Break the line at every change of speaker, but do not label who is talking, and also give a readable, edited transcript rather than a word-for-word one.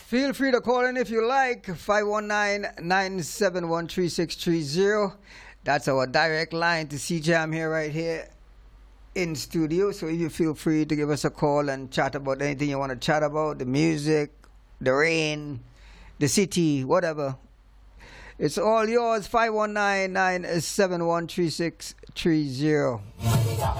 Feel free to call in if you like. 519-971-3630. That's our direct line to CJAM right here in studio. So you feel free to give us a call and chat about anything you want to chat about, the music, the rain, the city, whatever. It's all yours. 519-971-3630.